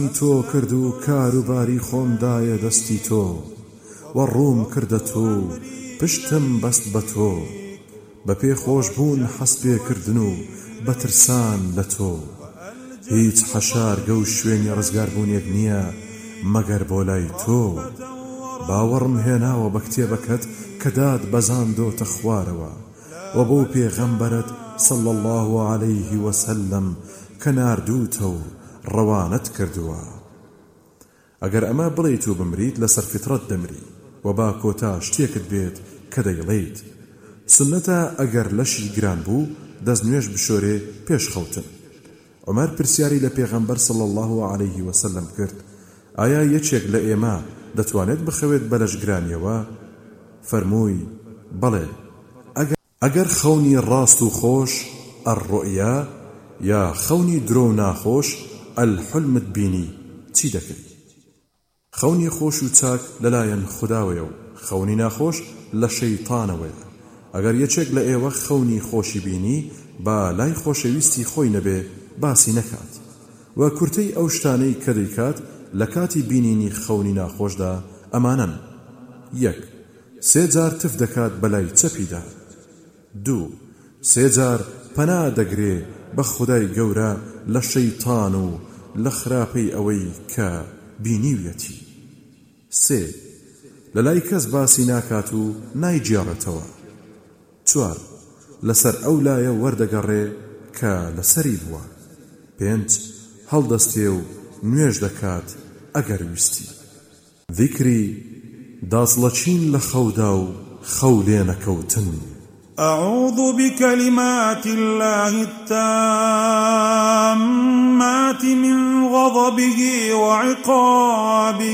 تۆ کرد و کاروباری خۆمدایە دەستی تۆ وەڕووم کردە تۆ پشتم بەست بە تۆ بە پێ خۆشبوون حەست پێکردن و بەترسان لە تۆ هیچ حەشارگە و شوێنی ڕزگاربوونێک نییە مەگەر بۆ لای تۆ باوەڕم هێناوە بە کتێبەکەت کە داد بەزاندۆتە خوارەوە و بۆ پێغەمبەرت صلى الله عليه وسلم کە ناردووتە و ڕەوانەت کردووە ئەگەر ئەمە بڵێیت و بمریت لەسەر فیترەت دەمری و با کۆتا شتێکت بێت کە دەیڵێیت سنەتە ئەگەر لەشی گران بوو دەستنوێژ بشۆرێ پێش خەوتن عومەر پرسیاری لە پێغەمبەر صلى الله عليه وسلم کرد ئایا یەکێک لە ئێمە دەتوانێت بخەوێت بە لەش گرانیەوە فەرمووی بەڵێ ئەگەر خەونی ڕاست و خۆش ئەڕڕۆئیا یا خەونی درۆ و ناخۆش ئەلحلمت بینی چی دەکەی خەونی خۆش و چاک لەلایەن خوداوەیە و خەونی ناخۆش لە شەیتانەوەیە ئەگەر یەکێک لە ئێوە خەونی خۆشی بینی با لای خۆشەویستی خۆی نەبێ باسی نەکات و کورتەی ئەو شتانەی کە دەیکات لە کاتی بینینی خەونی ناخۆشدا ئەمانن 1 3 جار تف دەکات بەلای چەپیدا 2 3 جار پەنا دەگرێ بە خودای گەورە لە شەیتان و لە خراپەی ئەوەی کە بینیویەتی 3 لەلای کەس باسی ناکات و نایجێڕێتەوە 4 لەسەر ئەو لایە وەردەگەڕێ کە لەسەری بووە 5 هەڵدەستێ و نوێژ دەکات ئەگەر ویستی ذیکری داڵەچین لە خەودا و خەو لێ نەکەوتن أعوذ بكلمات الله التامات من غضبه وعقابه